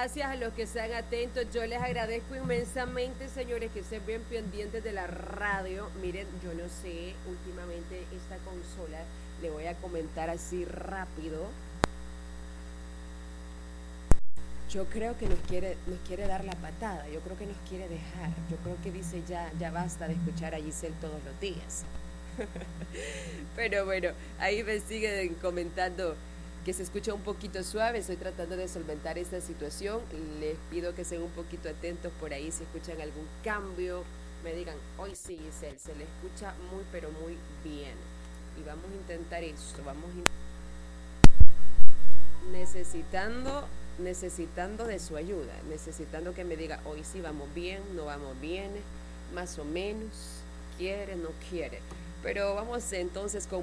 gracias a los que están atentos. Yo les agradezco inmensamente, señores, que estén bien pendientes de la radio. Miren, yo no sé, últimamente esta consola, le voy a comentar así rápido. Yo creo que nos quiere dar la patada, yo creo que nos quiere dejar, yo creo que dice ya basta de escuchar a Giselle todos los días. Pero bueno, ahí me siguen comentando que se escucha un poquito suave, estoy tratando de solventar esta situación, les pido que sean un poquito atentos por ahí si escuchan algún cambio, me digan, hoy sí Giselle, se le escucha muy pero muy bien. Y vamos a intentar esto, necesitando de su ayuda, necesitando que me diga, hoy sí vamos bien, no vamos bien, más o menos, quiere, no quiere. Pero vamos entonces con